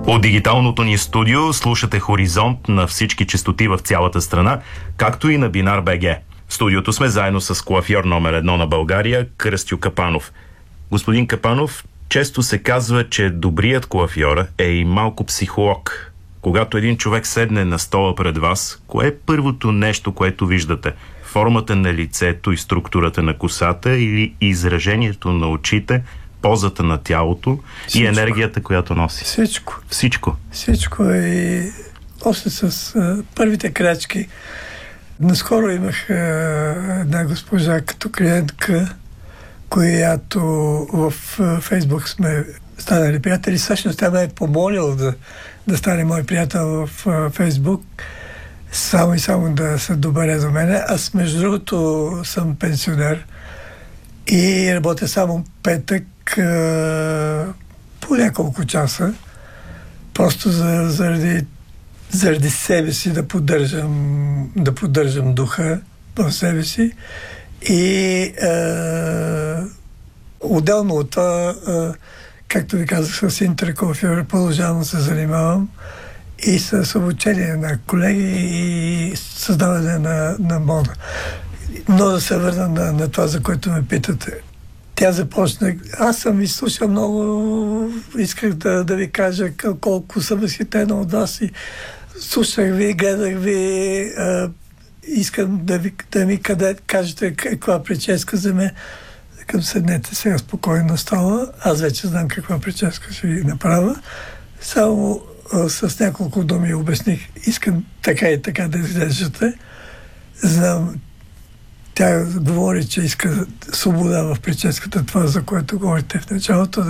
От дигиталното ни студио слушате Хоризонт на всички честоти в цялата страна, както и на Бинар БГ. В студиото сме заедно с коафьор номер 1 на България, Кръстю Капанов. Господин Капанов, често се казва, че добрият коафьор е и малко психолог. Когато един човек седне на стола пред вас, кое е първото нещо, което виждате? Формата на лицето и структурата на косата или изражението на очите, позата на тялото и енергията, която носи? Всичко и още с първите крачки. Наскоро имах една госпожа като клиентка, която в Фейсбук сме станали приятели. Всъщност тя ме е помолила да стане мой приятел в Фейсбук, само да се добере до мене. Аз, между другото, съм пенсионер и работя само петък по няколко часа, просто заради себе си да поддържам духа в себе си. И отделно от това, както ви казах, с интеркоафьор продължавам се занимавам и с обучение на колеги и създаване на мода. Но да се върна на това, за което ме питате. Тя започна. Аз съм ви слушал много, исках да ви кажа колко съм възхитена от вас и слушах ви, гледах ви, искам да ми кажете каква прическа за мен. Към седнете сега спокойно на стола. Аз вече знам каква прическа ще ви направя. Само с няколко думи обясних. Искам така и така да изглеждате. Знам, тя говори, че иска свобода в прическата, това, за което говорите в началото,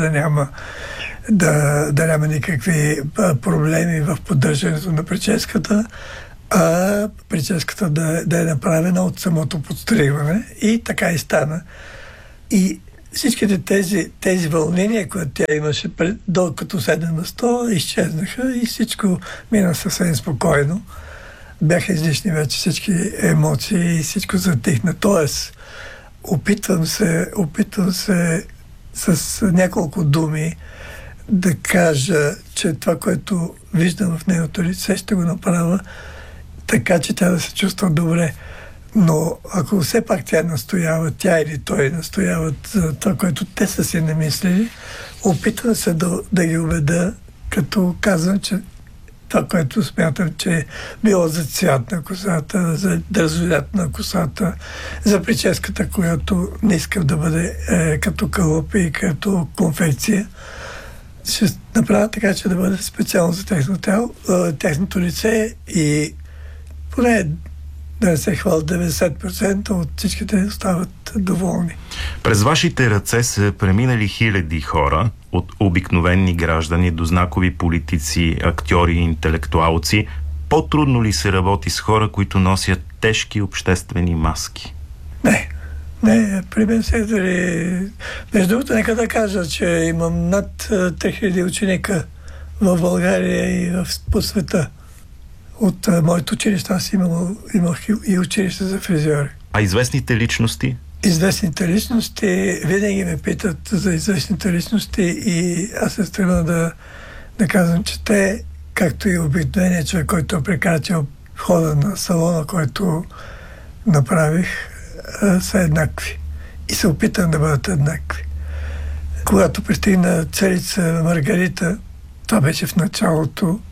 да няма никакви проблеми в поддържането на прическата, а прическата да е направена от самото подстригване. И така и стана. И всичките тези вълнения, които тя имаше докато седна на стола, изчезнаха и всичко мина съвсем спокойно. Бяха излишни вече всички емоции и всичко затихна. Тоест, опитвам се с няколко думи да кажа, че това, което виждам в нейното лице, ще го направя така, че тя да се чувства добре. Но ако все пак тя или той настояват за това, което те са си намислили, опитвам се да ги убеда, като казвам, че това, което смятам, че е било за цвят на косата, за дързолят на косата, за прическата, която не искам да бъде като кълъп и като конфекция, ще направя така, че да бъде специално за техното лице и поне да се хвал 90% от всичките остават доволни. През вашите ръце са преминали хиляди хора, от обикновени граждани до знакови политици, актьори и интелектуалци. По-трудно ли се работи с хора, които носят тежки обществени маски? Не, при мен се дали... Между другото, нека да кажа, че имам над 3000 ученика в България и по света. От моето училище аз имах и училище за фризьори. А известните личности? Известните личности, винаги ме питат за известните личности и аз се стремя да казвам, че те, както и обикновеният човек, който е прекрачил входа на салона, който направих, са еднакви. И се опитам да бъдат еднакви. Когато пристигна царица Маргарита, това беше в началото,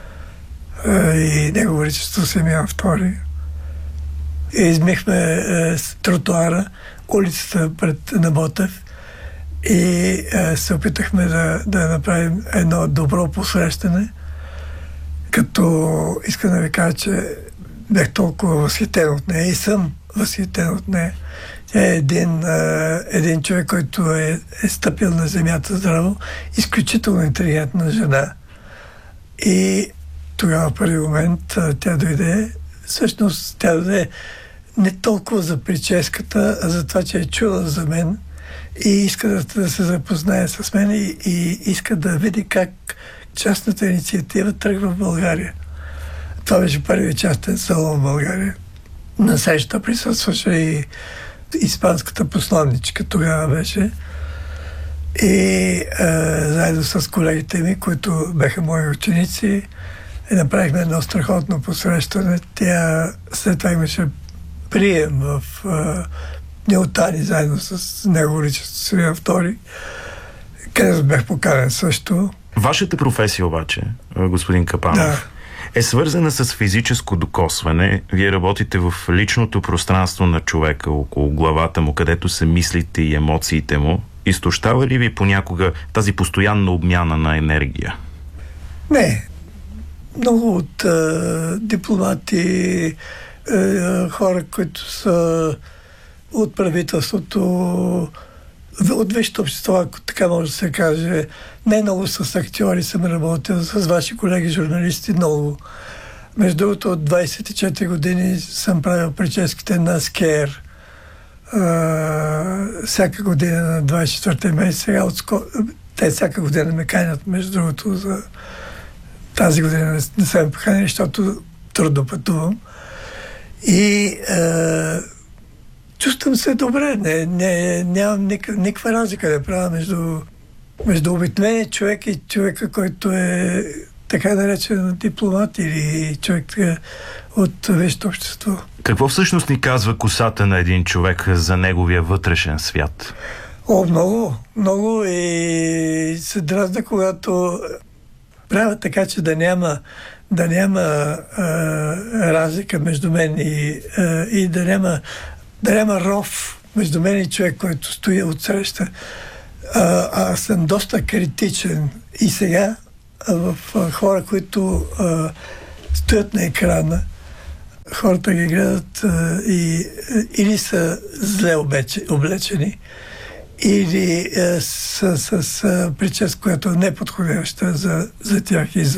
и Негово величество Симеон II. И измихме тротуара, улицата пред Наботев и се опитахме да направим едно добро посрещане, като искам да ви кажа, че бях толкова възхитен от нея и съм възхитен от нея. Тя е един човек, който е стъпил на земята здраво, изключително интелигентна жена. И тогава в първи момент тя дойде. Всъщност тя дойде не толкова за прическата, а за това, че е чула за мен и иска да се запознае с мен и иска да види как частната инициатива тръгва в България. Това беше първият частен салон в България. На среща присъстваше и испанската посланничка, тогава беше. И заедно с колегите ми, които бяха мои ученици, направихме едно страхотно посрещане. Тя след това имаше прием в Неотани, заедно с Негово Величество Силвия II, където бях поканен също. Вашата професия обаче, господин Капанов, е свързана с физическо докосване. Вие работите в личното пространство на човека, около главата му, където са мислите и емоциите му. Изтощава ли ви понякога тази постоянна обмяна на енергия? Не. Много от дипломати, хора, които са от правителството, от висшето общество, ако така може да се каже, не много с актьори съм работил, с ваши колеги журналисти много. Между другото, от 24 години съм правил прическите на Скер. Всяка година на 24 месец. Сега те всяка година ме канят, между другото, за тази година не са ме поканили, защото трудно пътувам. И чувствам се добре. Нямам никаква разлика да правя между обикновения човек и човека, който е така наречен дипломат или човек от висшето общество. Какво всъщност ни казва косата на един човек за неговия вътрешен свят? Много, много, и се дразна, когато правя така, че да няма разлика между мен и да няма ров между мен и човек, който стои отсреща. Аз съм доста критичен и сега в хора, които стоят на екрана, хората ги гледат или са зле облечени, или с прическа, която е неподходяща за тях и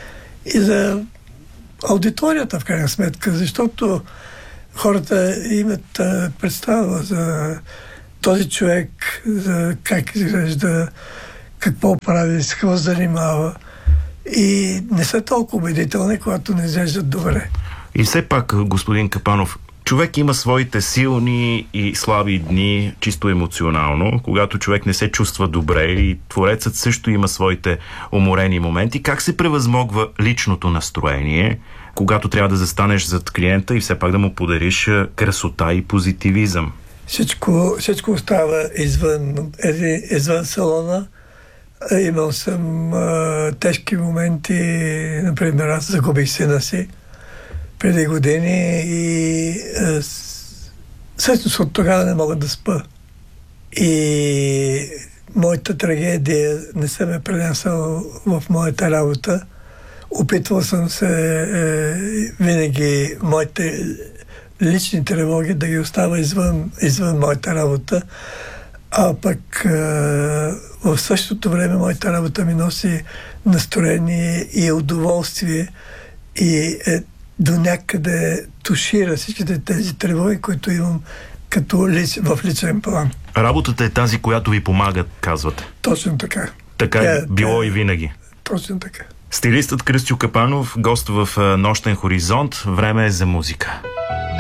за аудиторията, в крайна сметка, защото хората имат представа за този човек, за как изглежда, какво прави, с какво занимава, и не са толкова убедителни, когато не изглеждат добре. И все пак, господин Капанов, човек има своите силни и слаби дни, чисто емоционално, когато човек не се чувства добре, и творецът също има своите уморени моменти. Как се превъзмогва личното настроение, когато трябва да застанеш зад клиента и все пак да му подариш красота и позитивизъм? Всичко остава извън салона. Имал съм тежки моменти. Например, аз загубих сина си преди години и всъщност от тогава не мога да спа. И моята трагедия не съм ме пренесъл в моята работа. Опитвал съм се винаги моите лични тревоги да ги остава извън моята работа, а пък в същото време моята работа ми носи настроение и удоволствие и до някъде тушира всичките тези тревоги, които имам в личен план. Работата е тази, която ви помага, казвате. Точно така. Така е било и винаги. Точно така. Стилистът Кръстю Капанов, гост в Нощен хоризонт. Време е за музика.